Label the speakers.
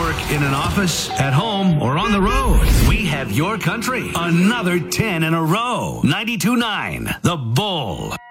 Speaker 1: work in an office, at home, or on the road, we have your country. Another 10 in a row. 92.9 The Bull.